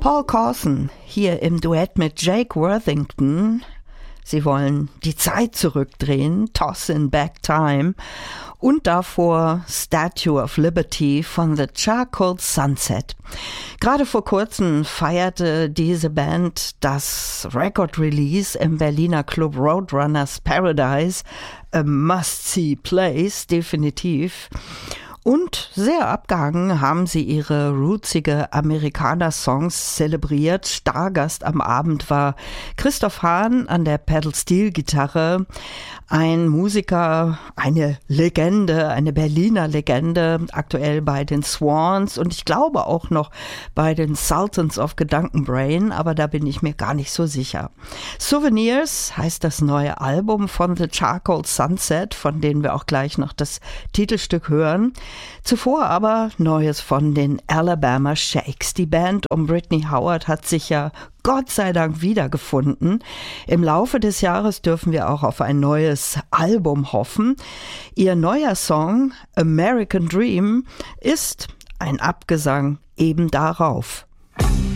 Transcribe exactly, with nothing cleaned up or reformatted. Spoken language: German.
Paul Carson hier im Duett mit Jake Worthington. Sie wollen die Zeit zurückdrehen, Tossin' Back Time, und davor Statue of Liberty von The Charcoal Sunset. Gerade vor kurzem feierte diese Band das Record-Release im Berliner Club Roadrunners Paradise, a must-see-place, definitiv. Und sehr abgehangen haben sie ihre rootsige Amerikaner-Songs zelebriert. Stargast am Abend war Christoph Hahn an der Pedal-Steel-Gitarre. Ein Musiker, eine Legende, eine Berliner Legende, aktuell bei den Swans und ich glaube auch noch bei den Sultans of Gedankenbrain, aber da bin ich mir gar nicht so sicher. Souvenirs heißt das neue Album von The Charcoal Sunset, von denen wir auch gleich noch das Titelstück hören. Zuvor aber Neues von den Alabama Shakes. Die Band um Brittany Howard hat sich ja Gott sei Dank wiedergefunden. Im Laufe des Jahres dürfen wir auch auf ein neues Album hoffen. Ihr neuer Song American Dream ist ein Abgesang eben darauf.